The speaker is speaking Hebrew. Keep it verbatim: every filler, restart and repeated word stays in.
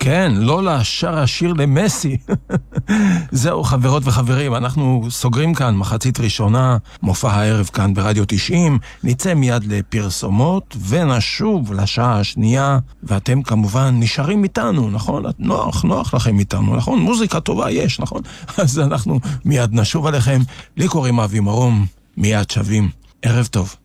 כן, לולה שר השיר למסי. זהו, חברות וחברים, אנחנו סוגרים כאן מחצית ראשונה, מופע הערב כאן ברדיו תשעים, נצא מיד לפרסומות ונשוב לשעה השנייה, ואתם כמובן נשארים איתנו, נכון? נוח, נוח לכם איתנו, נכון? מוזיקה טובה יש, נכון? אז אנחנו מיד נשוב עליכם. לי קוראים אבי מרום, מיד שווים. ערב טוב.